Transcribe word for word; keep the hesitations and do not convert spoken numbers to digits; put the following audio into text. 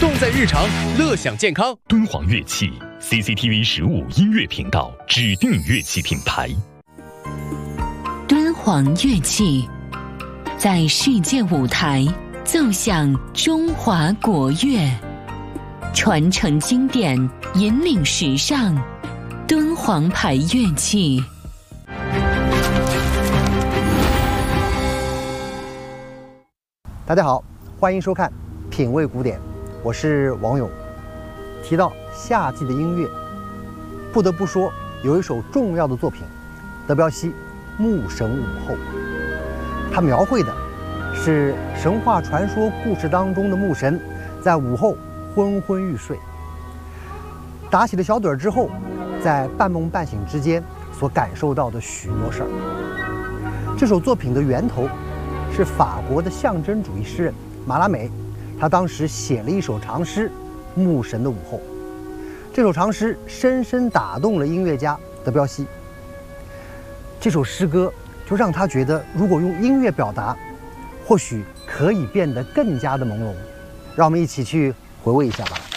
动在日常，乐享健康。 敦煌乐器 C C T V 十五音乐频道指定乐器品牌。 敦煌乐器在世界舞台奏响中华国乐，传承经典，引领时尚。敦煌牌乐器。 大家好，欢迎收看品味古典，我是王勇。提到夏季的音乐，不得不说有一首重要的作品，德彪西《牧神午后》。它描绘的是神话传说故事当中的牧神在午后昏昏欲睡，打起了小盹之后，在半梦半醒之间所感受到的许多事儿。这首作品的源头是法国的象征主义诗人马拉美，他当时写了一首长诗《牧神的午后》。这首长诗深深打动了音乐家德彪西。这首诗歌就让他觉得，如果用音乐表达，或许可以变得更加的朦胧。让我们一起去回味一下吧。